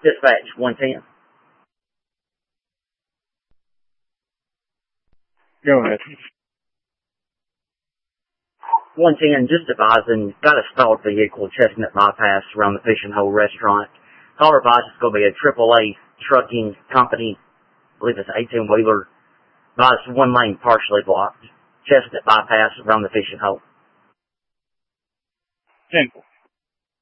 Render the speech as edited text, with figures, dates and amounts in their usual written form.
Dispatch 110. Go ahead. 110, just advising, got a stalled vehicle, Chestnut Bypass around the Fishing Hole restaurant. Caller advised it's going to be a AAA trucking company. I believe it's 18-wheeler. Advised one lane partially blocked. Chestnut Bypass around the Fishing Hole. 10.